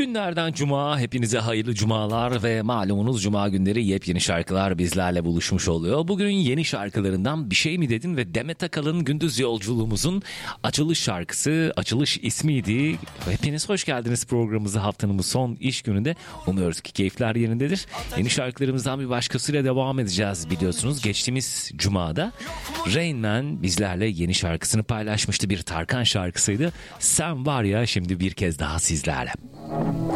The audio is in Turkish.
Günlerden cuma, hepinize hayırlı cumalar ve malumunuz cuma günleri yepyeni şarkılar bizlerle buluşmuş oluyor. Bugün yeni şarkılarından Bir Şey Mi Dedin ve Demet Akalın gündüz yolculuğumuzun açılış şarkısı, açılış ismiydi. Hepiniz hoş geldiniz programımıza haftanın bu son iş gününde. Umuyoruz ki keyifler yerindedir. Yeni şarkılarımızdan bir başkasıyla devam edeceğiz biliyorsunuz. Geçtiğimiz cumada Rain Man bizlerle yeni şarkısını paylaşmıştı. Bir Tarkan şarkısıydı. Sen var ya şimdi bir kez daha sizlerle.